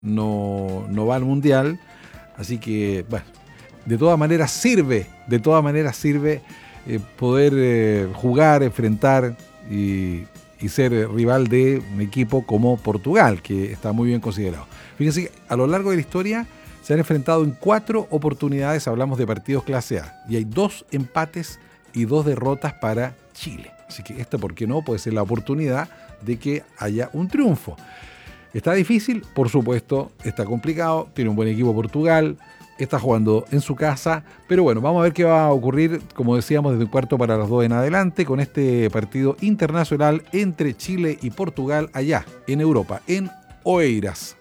no va al Mundial, así que, bueno, de todas maneras sirve poder jugar, enfrentar y ser rival de un equipo como Portugal, que está muy bien considerado. Fíjense que a lo largo de la historia se han enfrentado en 4 oportunidades, hablamos de partidos clase A, y hay 2 empates y 2 derrotas para Chile. Así que esta, ¿por qué no?, puede ser la oportunidad de que haya un triunfo. Está difícil, por supuesto, está complicado, tiene un buen equipo Portugal, está jugando en su casa, pero bueno, vamos a ver qué va a ocurrir, como decíamos, desde un cuarto para las 2 en adelante, con este partido internacional entre Chile y Portugal allá, en Europa, en Oeiras.